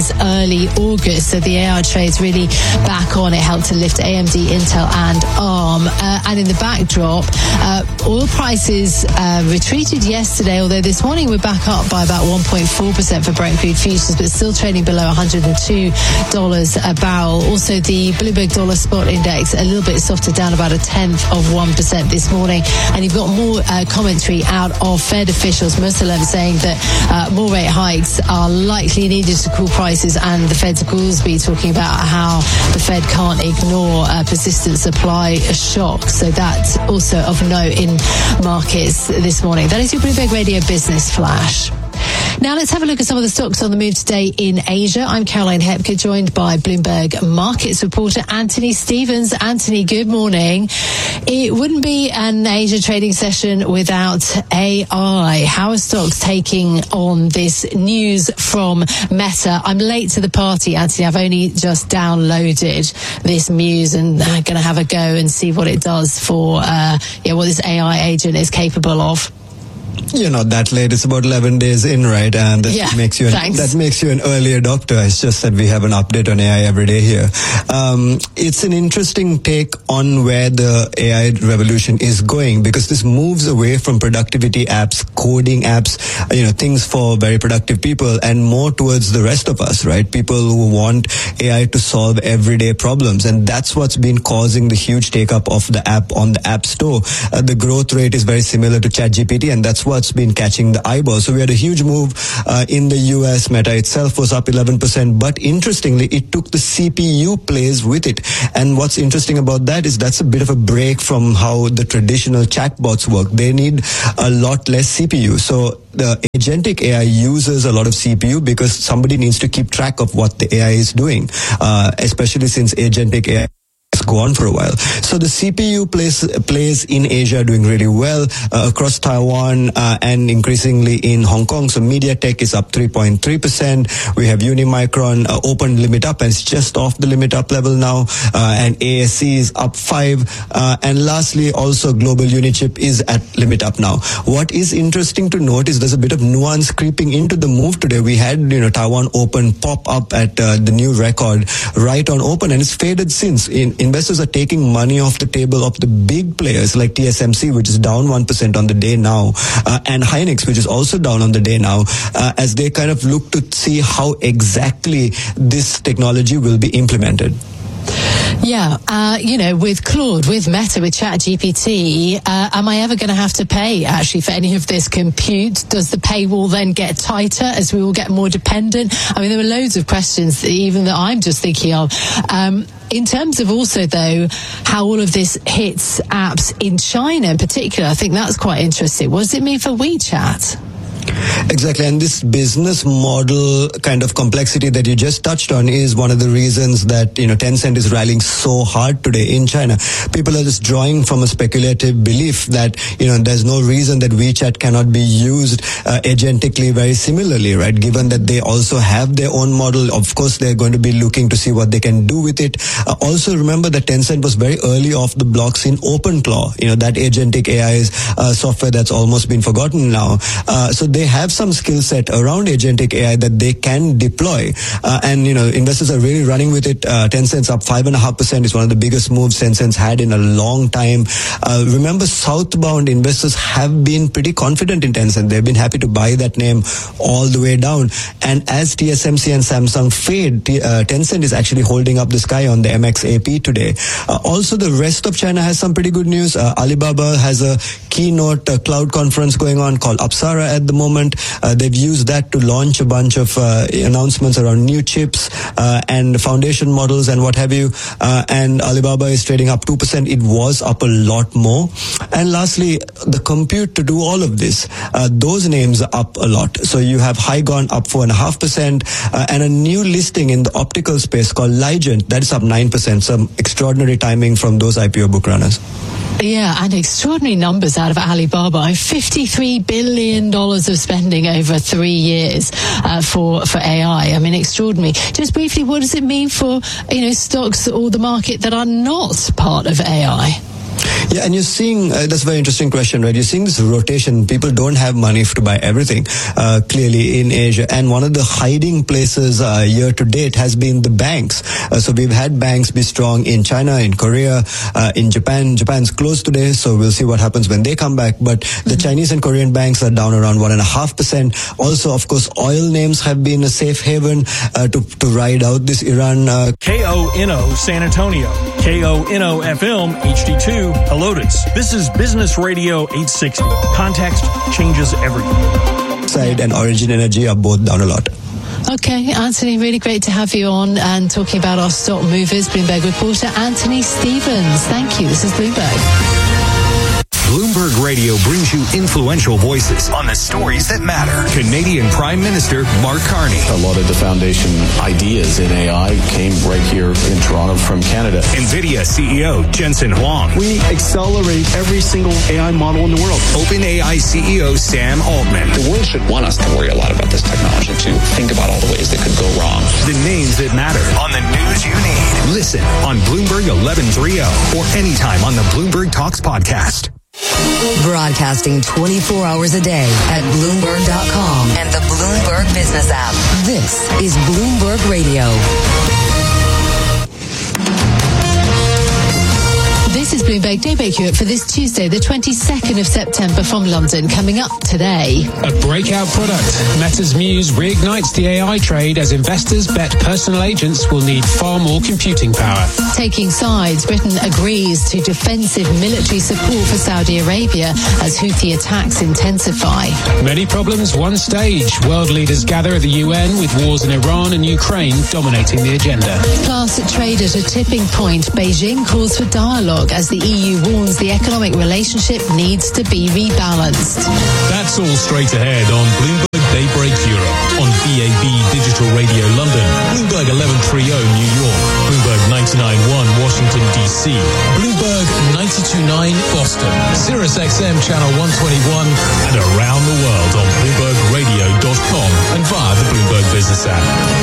[SPEAKER 2] early August. So the A I trade's really back on. It helped to lift A M D, Intel and ARM. Uh, and in the backdrop, uh, oil prices uh, retreated yesterday, although this morning we're back up by about one point four percent for Brent crude futures, but still trading below one hundred two dollars a barrel. Also, the Bloomberg Dollar Spot Index a little bit softer, down about a tenth of one percent this morning. And you've got more uh, commentary out of Fed officials, most of them saying that uh, more rate hikes are likely needed to cool prices, and the Fed's Goolsbee talking about how the Fed can't ignore a persistent supply shock. So that's also of note in markets this morning. That is your Bloomberg Radio Business Flash. Now let's have a look at some of the stocks on the move today in Asia. I'm Caroline Hepker, joined by Bloomberg Markets reporter Anthony Stevens. Anthony, good morning. It wouldn't be an Asia trading session without A I. How are stocks taking on this news from Meta? I'm late to the party, Anthony. I've only just downloaded this news and I'm going to have a go and see what it does for uh, yeah, what this A I agent is capable of.
[SPEAKER 9] You're not that late. It's about eleven days in, right? And that
[SPEAKER 2] yeah,
[SPEAKER 9] makes you an, that makes you an early adopter. It's just that we have an update on A I every day here. Um, it's an interesting take on where the A I revolution is going, because this moves away from productivity apps, coding apps, you know, things for very productive people, and more towards the rest of us, right? People who want A I to solve everyday problems, and that's what's been causing the huge take up of the app on the App Store. Uh, the growth rate is very similar to ChatGPT, and that's what's been catching the eyeball. So we had a huge move uh, in the U S. Meta itself was up eleven percent, but interestingly, it took the C P U plays with it. And what's interesting about that is that's a bit of a break from how the traditional chatbots work. They need a lot less C P U. So the agentic A I uses a lot of C P U because somebody needs to keep track of what the A I is doing, uh, especially since agentic A I go on for a while. So the C P U plays plays in Asia doing really well uh, across Taiwan uh, and increasingly in Hong Kong. So MediaTek is up three point three percent. We have Unimicron uh, open limit up and it's just off the limit up level now. Uh, and A S C is up five. Uh, and lastly, also Global Unichip is at limit up now. What is interesting to note is there's a bit of nuance creeping into the move today. We had, you know, Taiwan Open pop up at uh, the new record right on open, and it's faded since. In Investors are taking money off the table of the big players like T S M C, which is down one percent on the day now, uh, and Hynix, which is also down on the day now, uh, as they kind of look to see how exactly this technology will be implemented.
[SPEAKER 2] Yeah, uh, you know, with Claude, with Meta, with ChatGPT, uh, am I ever going to have to pay actually for any of this compute? Does the paywall then get tighter as we all get more dependent? I mean, there are loads of questions that even that I'm just thinking of. Um, in terms of also, though, how all of this hits apps in China in particular, I think that's quite interesting. What does it mean for WeChat?
[SPEAKER 9] Exactly, and this business model kind of complexity that you just touched on is one of the reasons that, you know, Tencent is rallying so hard today in China. People are just drawing from a speculative belief that, you know, there's no reason that WeChat cannot be used uh, agentically very similarly, right? Given that they also have their own model, of course, they're going to be looking to see what they can do with it. Uh, also, remember that Tencent was very early off the blocks in OpenClaw, you know, that agentic A I's uh, software that's almost been forgotten now. Uh, so they have some skill set around agentic A I that they can deploy. Uh, and, you know, investors are really running with it. Uh, Tencent's up five and a half percent. It's one of the biggest moves Tencent's had in a long time. Uh, remember, southbound investors have been pretty confident in Tencent. They've been happy to buy that name all the way down. And as T S M C and Samsung fade, T- uh, Tencent is actually holding up the sky on the M X A P today. Uh, also, the rest of China has some pretty good news. Uh, Alibaba has a keynote uh, cloud conference going on called Apsara at the moment. Uh, they've used that to launch a bunch of uh, announcements around new chips uh, and foundation models and what have you. Uh, and Alibaba is trading up two percent. It was up a lot more. And lastly, the compute to do all of this, uh, those names are up a lot. So you have Hygon up four point five percent uh, and a new listing in the optical space called Ligent, that is up nine percent. Some extraordinary timing from those I P O book runners.
[SPEAKER 2] Yeah, and extraordinary numbers out of Alibaba. fifty-three billion dollars of spending over three years uh, for for A I. I mean, extraordinary. Just briefly, what does it mean for, you know, stocks or the market that are not part of A I?
[SPEAKER 9] Yeah, and you're seeing, uh, that's a very interesting question, right? You're seeing this rotation. People don't have money to buy everything, uh, clearly in Asia. And one of the hiding places uh, year to date has been the banks. Uh, so we've had banks be strong in China, in Korea, uh, in Japan. Japan's closed today, so we'll see what happens when they come back. But the mm-hmm. Chinese and Korean banks are down around one and a half percent. Also, of course, oil names have been a safe haven uh, to, to ride out this Iran. Uh,
[SPEAKER 11] K O N O San Antonio, K O N O F M H D two Helotes. This is Business Radio eight sixty. Context changes everything.
[SPEAKER 9] Side and Origin Energy are both down a lot.
[SPEAKER 2] Okay, Anthony, really great to have you on and talking about our stock movers. Bloomberg reporter Anthony Stevens. Thank you. This is Bloomberg.
[SPEAKER 12] Bloomberg Radio brings you influential voices on the stories that matter. Canadian Prime Minister Mark Carney.
[SPEAKER 14] A lot of the foundation ideas in A I came right here in Toronto from Canada.
[SPEAKER 12] NVIDIA C E O Jensen Huang.
[SPEAKER 15] We accelerate every single A I model in the world.
[SPEAKER 12] OpenAI C E O Sam Altman.
[SPEAKER 17] The world should want us to worry a lot about this technology, to think about all the ways that could go wrong.
[SPEAKER 12] The names that matter on the news you need. Listen on Bloomberg eleven thirty or anytime on the Bloomberg Talks podcast.
[SPEAKER 21] Broadcasting twenty-four hours a day at Bloomberg dot com and the Bloomberg Business app. This is Bloomberg Radio.
[SPEAKER 2] This is Bloomberg Daybreak Europe for this Tuesday, the twenty-second of September from London. Coming up today.
[SPEAKER 18] A breakout product. Meta's Muse reignites the A I trade as investors bet personal agents will need far more computing power.
[SPEAKER 2] Taking sides, Britain agrees to defensive military support for Saudi Arabia as Houthi attacks intensify.
[SPEAKER 18] Many problems, one stage. World leaders gather at the U N with wars in Iran and Ukraine dominating the agenda.
[SPEAKER 2] Plus, trade at a tipping point. Beijing calls for dialogue as the E U warns the economic relationship needs to be rebalanced.
[SPEAKER 10] That's all straight ahead on Bloomberg Daybreak Europe, on B A B Digital Radio London, Bloomberg eleven thirty New York, Bloomberg ninety-nine point one Washington, D C, Bloomberg ninety-two point nine Boston, Sirius X M Channel one twenty-one, and around the world on Bloomberg Radio dot com and via the Bloomberg Business app.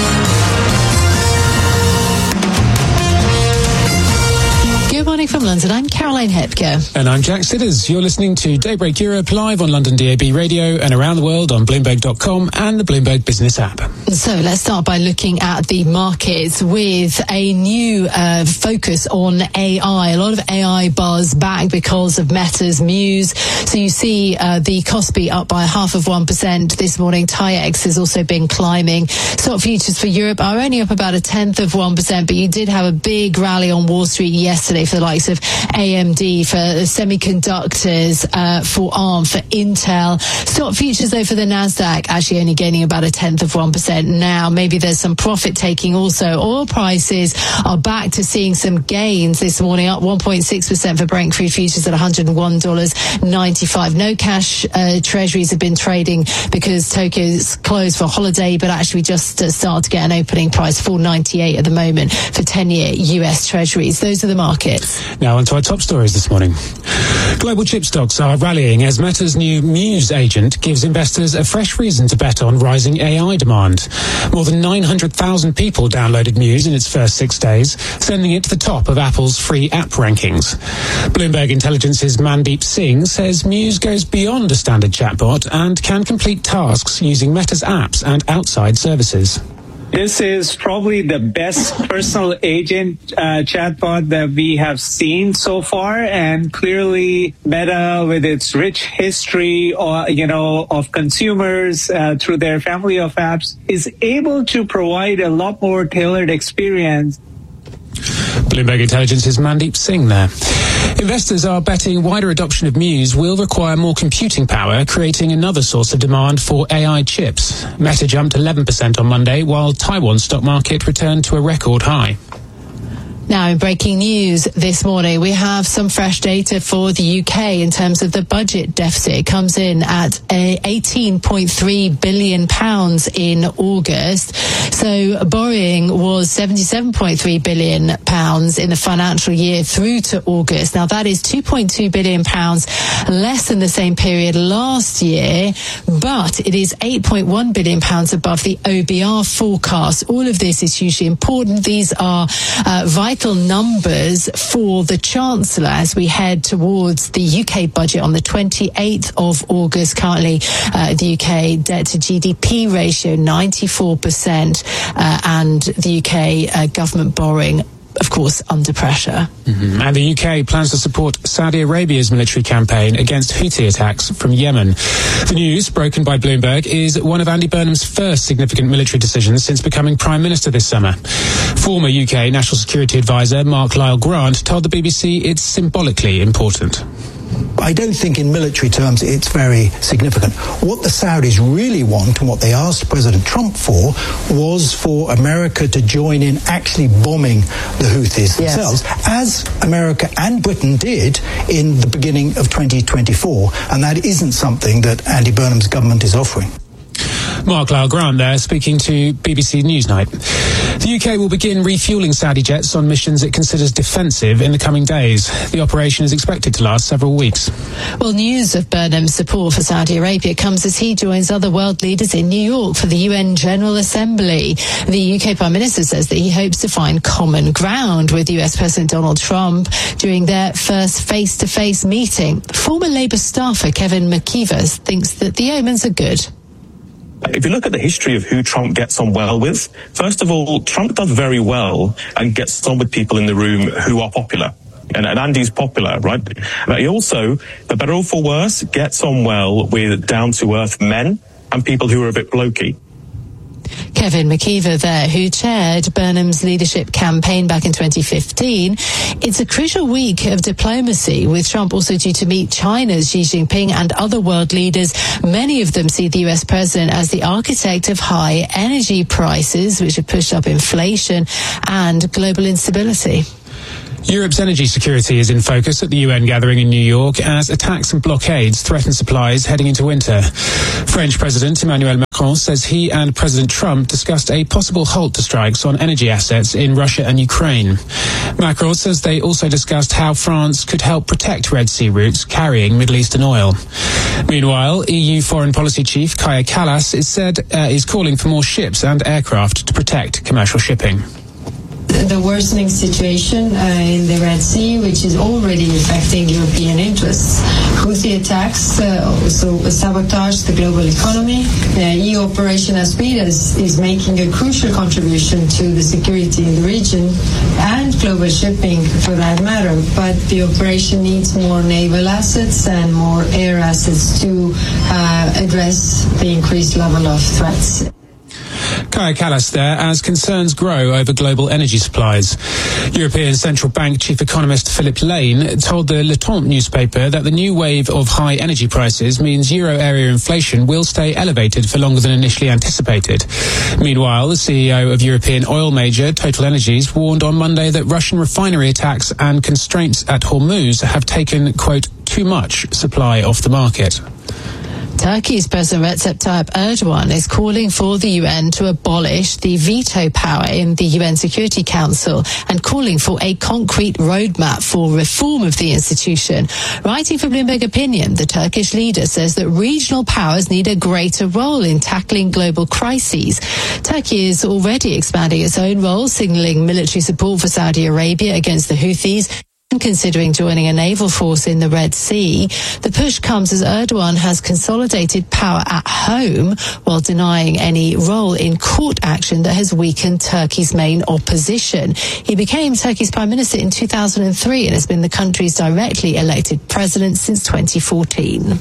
[SPEAKER 2] Good morning from London. I'm Caroline Hepker.
[SPEAKER 18] And I'm Jack Sidders. You're listening to Daybreak Europe live on London D A B Radio and around the world on Bloomberg dot com and the Bloomberg Business app.
[SPEAKER 2] So let's start by looking at the markets with a new uh, focus on A I. A lot of A I buzz back because of Meta's Muse. So you see uh, the Kospi up by half of one percent this morning. TAIEX has also been climbing. Stock futures for Europe are only up about a tenth of one percent, but you did have a big rally on Wall Street yesterday for the likes of A M D, for semiconductors, uh, for ARM, for Intel. Stock futures though for the Nasdaq actually only gaining about a tenth of one percent now. Maybe there's some profit taking also. Oil prices are back to seeing some gains this morning, up one point six percent for Brent crude futures at one hundred one dollars ninety-five. No cash uh, treasuries have been trading because Tokyo's closed for holiday, but actually we just uh, started to get an opening price, four ninety-eight at the moment for ten-year U S treasuries. Those are the markets.
[SPEAKER 18] Now on to our top stories this morning. Global chip stocks are rallying as Meta's new Muse agent gives investors a fresh reason to bet on rising A I demand. More than nine hundred thousand people downloaded Muse in its first six days, sending it to the top of Apple's free app rankings. Bloomberg Intelligence's Mandeep Singh says Muse goes beyond a standard chatbot and can complete tasks using Meta's apps and outside services.
[SPEAKER 19] This is probably the best personal agent uh, chatbot that we have seen so far, and clearly Meta, with its rich history, or you know, of consumers uh, through their family of apps, is able to provide a lot more tailored experience.
[SPEAKER 18] Bloomberg Intelligence's Mandeep Singh there. Investors are betting wider adoption of Muse will require more computing power, creating another source of demand for A I chips. Meta jumped eleven percent on Monday, while Taiwan's stock market returned to a record high.
[SPEAKER 2] Now, in breaking news this morning, we have some fresh data for the U K in terms of the budget deficit. It comes in at eighteen point three billion pounds in August. So borrowing was seventy-seven point three billion pounds in the financial year through to August. Now, that is two point two billion pounds less than the same period last year, but it is eight point one billion pounds above the O B R forecast. All of this is hugely important. These are uh, vital vital numbers for the Chancellor as we head towards the U K budget on the twenty-eighth of August. Currently, uh, the U K debt to G D P ratio ninety-four percent uh, and the U K uh, government borrowing, of course, under pressure.
[SPEAKER 18] Mm-hmm. And the U K plans to support Saudi Arabia's military campaign against Houthi attacks from Yemen. The news, broken by Bloomberg, is one of Andy Burnham's first significant military decisions since becoming Prime Minister this summer. Former U K National Security Advisor Mark Lyle Grant told the B B C it's symbolically important.
[SPEAKER 1] I don't think in military terms it's very significant. What the Saudis really want and what they asked President Trump for was for America to join in actually bombing the Houthis
[SPEAKER 2] yes.
[SPEAKER 1] themselves, as America and Britain did in the beginning of twenty twenty-four. And that isn't something that Andy Burnham's government is offering.
[SPEAKER 18] Mark Lyle Grant there, speaking to B B C Newsnight. The U K will begin refuelling Saudi jets on missions it considers defensive in the coming days. The operation is expected to last several weeks.
[SPEAKER 2] Well, news of Burnham's support for Saudi Arabia comes as he joins other world leaders in New York for the U N General Assembly. The U K Prime Minister says that he hopes to find common ground with U S President Donald Trump during their first face-to-face meeting. Former Labour staffer Kevin McKeever thinks that the omens are good.
[SPEAKER 3] If you look at the history of who Trump gets on well with, first of all, Trump does very well and gets on with people in the room who are popular. And, and Andy's popular, right? But he also, for better or for worse, gets on well with down-to-earth men and people who are a bit blokey.
[SPEAKER 2] Kevin McKeever there, who chaired Burnham's leadership campaign back in twenty fifteen. It's a crucial week of diplomacy, with Trump also due to meet China's Xi Jinping and other world leaders. Many of them see the U S president as the architect of high energy prices, which have pushed up inflation and global instability.
[SPEAKER 18] Europe's energy security is in focus at the U N gathering in New York as attacks and blockades threaten supplies heading into winter. French President Emmanuel Macron says he and President Trump discussed a possible halt to strikes on energy assets in Russia and Ukraine. Macron says they also discussed how France could help protect Red Sea routes carrying Middle Eastern oil. Meanwhile, E U Foreign Policy Chief Kaja Kallas is said uh, is calling for more ships and aircraft to protect commercial shipping.
[SPEAKER 4] The worsening situation uh, in the Red Sea, which is already affecting European interests. Houthi attacks uh, also sabotage the global economy. The E U Operation Aspides is making a crucial contribution to the security in the region and global shipping for that matter. But the operation needs more naval assets and more air assets to uh, address the increased level of threats.
[SPEAKER 18] Kaja Kallas there as concerns grow over global energy supplies. European Central Bank Chief Economist Philip Lane told the Le Temps newspaper that the new wave of high energy prices means euro area inflation will stay elevated for longer than initially anticipated. Meanwhile, the C E O of European oil major Total Energies warned on Monday that Russian refinery attacks and constraints at Hormuz have taken, quote, too much supply off the market.
[SPEAKER 2] Turkey's President Recep Tayyip Erdogan is calling for the U N to abolish the veto power in the U N Security Council and calling for a concrete roadmap for reform of the institution. Writing for Bloomberg Opinion, the Turkish leader says that regional powers need a greater role in tackling global crises. Turkey is already expanding its own role, signaling military support for Saudi Arabia against the Houthis, considering joining a naval force in the Red Sea. The push comes as Erdogan has consolidated power at home while denying any role in court action that has weakened Turkey's main opposition. He became Turkey's prime minister in two thousand three and has been the country's directly elected president since twenty fourteen.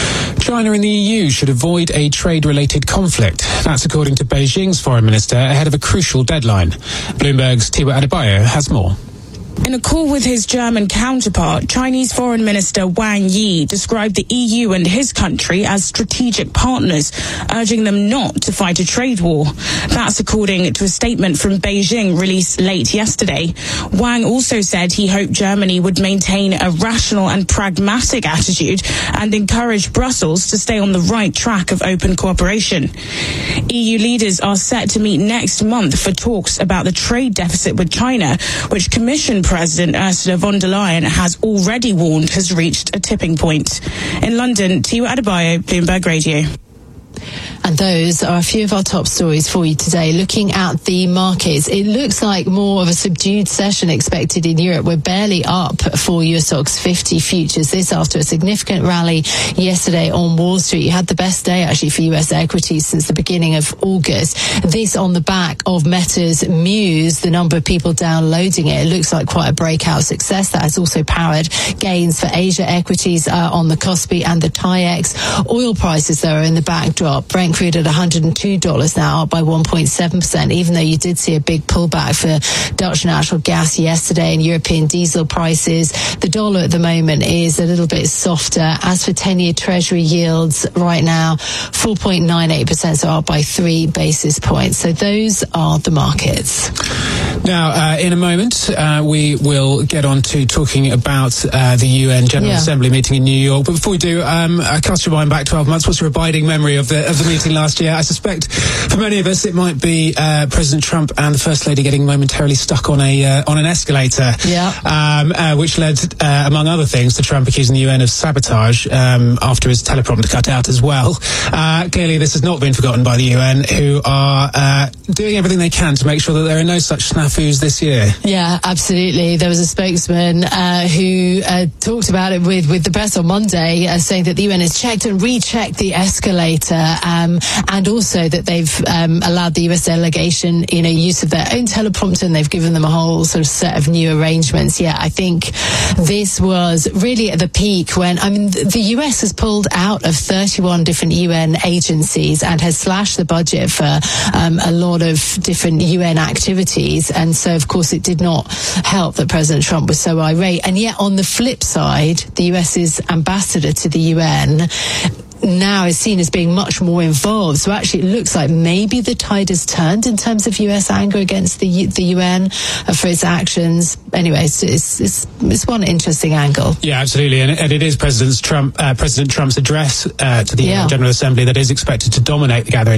[SPEAKER 18] China and the E U should avoid a trade-related conflict. That's according to Beijing's foreign minister ahead of a crucial deadline. Bloomberg's Tiwa Adebayo has more.
[SPEAKER 5] In a call with his German counterpart, Chinese Foreign Minister Wang Yi described the E U and his country as strategic partners, urging them not to fight a trade war. That's according to a statement from Beijing released late yesterday. Wang also said he hoped Germany would maintain a rational and pragmatic attitude and encourage Brussels to stay on the right track of open cooperation. E U leaders are set to meet next month for talks about the trade deficit with China, which Commission President Ursula von der Leyen has already warned has reached a tipping point. In London, Tiwa Adebayo, Bloomberg Radio.
[SPEAKER 2] And those are a few of our top stories for you today. Looking at the markets, it looks like more of a subdued session expected in Europe. We're barely up for U S Stocks fifty futures. This after a significant rally yesterday on Wall Street. You had the best day actually for U S equities since the beginning of August. This on the back of Meta's Muse, the number of people downloading it. It looks like quite a breakout success. That has also powered gains for Asia equities uh, on the Kospi and the T I E X. Oil prices, though, are in the backdrop. Brent crude at one hundred two dollars now, up by one point seven percent, even though you did see a big pullback for Dutch natural gas yesterday and European diesel prices. The dollar at the moment is a little bit softer. As for ten-year Treasury yields right now, four point nine eight percent, so up by three basis points. So those are the markets.
[SPEAKER 18] Now, uh, in a moment, uh, we will get on to talking about uh, the U N General yeah. Assembly meeting in New York. But before we do, um, I cast your mind back twelve months. What's your abiding memory of the of the meeting last year? I suspect for many of us it might be uh, President Trump and the First Lady getting momentarily stuck on a uh, on an escalator,
[SPEAKER 2] yeah.
[SPEAKER 18] um, uh, which led, uh, among other things, to Trump accusing the U N of sabotage um, after his teleprompter cut out as well. Uh, clearly, this has not been forgotten by the U N, who are uh, doing everything they can to make sure that there are no such snafus this year.
[SPEAKER 2] Yeah, absolutely. There was a spokesman uh, who uh, talked about it with, with the press on Monday, uh, saying that the U N has checked and rechecked the escalator, um, and also that they've um, allowed the U S delegation, you know, use of their own teleprompter, and they've given them a whole sort of set of new arrangements. Yeah, I think this was really at the peak when, I mean, the U S has pulled out of thirty-one different U N agencies and has slashed the budget for um, a lot of different U N activities. And so, of course, it did not help that President Trump was so irate. And yet, on the flip side, the US's ambassador to the U N now is seen as being much more involved. So actually it looks like maybe the tide has turned in terms of U S anger against the U- the U N uh, for its actions. Anyway, it's, it's, it's, it's one interesting angle.
[SPEAKER 18] Yeah, absolutely. And, and it is President Trump, uh, President Trump's address uh, to the
[SPEAKER 2] yeah.
[SPEAKER 18] General Assembly that is expected to dominate the gathering.